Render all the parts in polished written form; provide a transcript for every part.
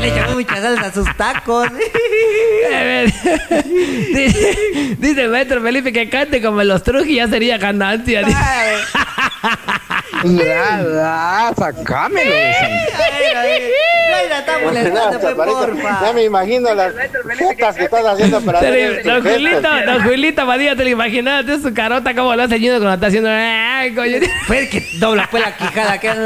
le echamos mucha salsa a sus tacos. Dice el maestro Felipe que cante como los Trujillo, ya sería ganancia. Sacámelo. Está molestando, pues, porfa. Ya me imagino las putas que estás haciendo para hacer Don Julito Padilla, te lo imaginas de su carota como lo hace Gino cuando está haciendo. Ay, coño. Pues que dobla pues la quijada que.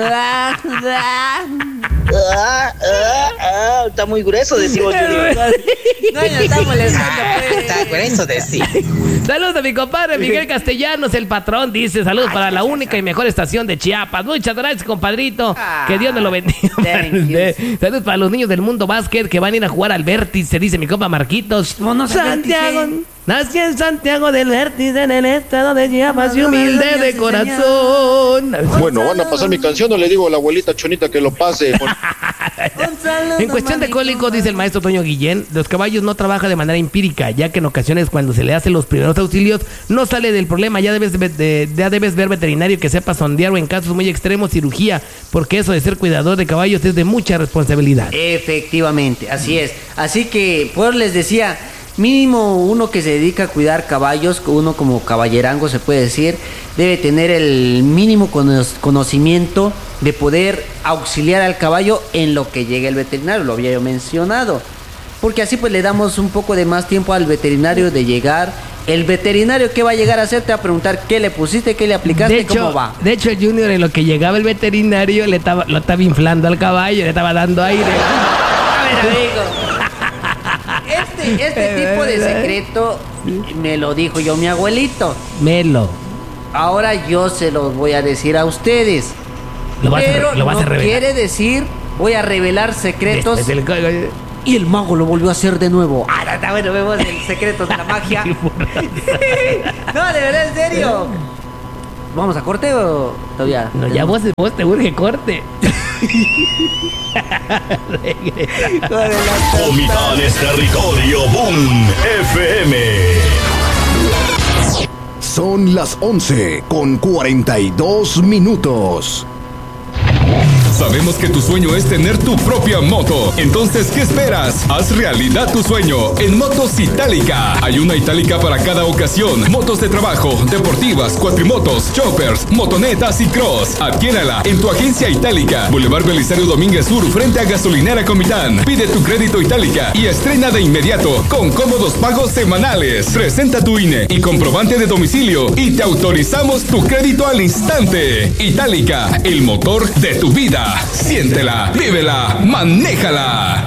Está muy grueso, decimos. No, está molestando, pues. Está grueso, decimos. Saludos a mi compadre Miguel Castellanos, el patrón, dice, saludos para la única y mejor estación de Chiapas. Muchas gracias, compadrito. Que Dios nos lo bendiga. Saludos para los niños del mundo básquet que van a ir a jugar al Vértice, dice mi compa Marquitos. Santiago. Nací en Santiago del Vértice, en el estado de Chiapas, y humilde de corazón. Bueno, van a pasar mi canción, o le digo a la abuelita Chonita que lo pase. En cuestión de cólicos, dice el maestro Toño Guillén, los caballos no trabajan de manera empírica, ya que en ocasiones cuando se le hacen los primeros auxilios no sale del problema, ya debes ver veterinario que sepa sondear, o en casos muy extremos cirugía, porque eso de ser cuidador de caballos es de mucha responsabilidad. Efectivamente, así es. Así que, pues les decía, mínimo uno que se dedica a cuidar caballos, uno como caballerango se puede decir, debe tener el mínimo conocimiento de poder auxiliar al caballo en lo que llegue el veterinario, lo había yo mencionado. Porque así pues le damos un poco de más tiempo al veterinario de llegar. El veterinario que va a llegar a hacer te va a preguntar qué le pusiste, qué le aplicaste, cómo va. De hecho, el Junior en lo que llegaba el veterinario lo estaba inflando al caballo, le estaba dando aire. A ver, amigo. Este tipo de secreto me lo dijo yo mi abuelito. Melo. Ahora yo se los voy a decir a ustedes. Lo vas a revelar. Quiere decir, voy a revelar secretos. Y el mago lo volvió a hacer de nuevo. Está bueno, vemos el secreto de la magia. No, de verdad, en serio. ¿Vamos a corte o todavía? No, ya vos te urge corte. Comidanes Territorio Boom FM. Son las 11:42. Sabemos que tu sueño es tener tu propia moto. Entonces, ¿qué esperas? Haz realidad tu sueño en Motos Itálica. Hay una Itálica para cada ocasión. Motos de trabajo, deportivas, cuatrimotos, choppers, motonetas y cross. Adquiérala en tu agencia Itálica. Boulevard Belisario Domínguez Sur, frente a Gasolinera Comitán. Pide tu crédito Itálica y estrena de inmediato con cómodos pagos semanales. Presenta tu INE y comprobante de domicilio y te autorizamos tu crédito al instante. Itálica, el motor de tu vida. Siéntela, vívela, manéjala.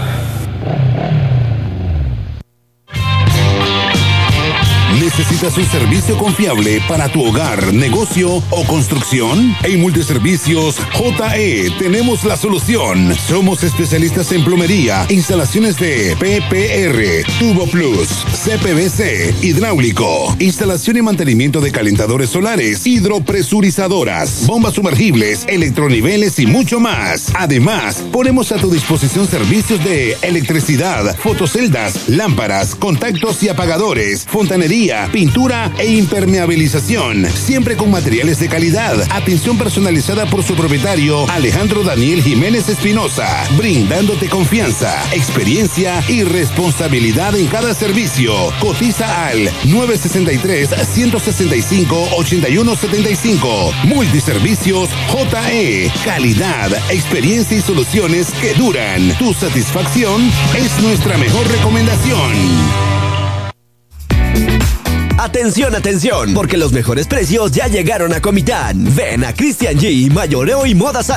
¿Necesitas un servicio confiable para tu hogar, negocio o construcción? En Multiservicios JE tenemos la solución. Somos especialistas en plomería, instalaciones de PPR, Tubo Plus, CPVC, hidráulico, instalación y mantenimiento de calentadores solares, hidropresurizadoras, bombas sumergibles, electroniveles y mucho más. Además, ponemos a tu disposición servicios de electricidad, fotoceldas, lámparas, contactos y apagadores, fontanería, pintura e impermeabilización, siempre con materiales de calidad. Atención personalizada por su propietario Alejandro Daniel Jiménez Espinosa, brindándote confianza, experiencia y responsabilidad en cada servicio. Cotiza al 963-165-8175. Multiservicios JE, calidad, experiencia y soluciones que duran. Tu satisfacción es nuestra mejor recomendación. Atención, atención, porque los mejores precios ya llegaron a Comitán. Ven a Christian G, Mayoreo y Modas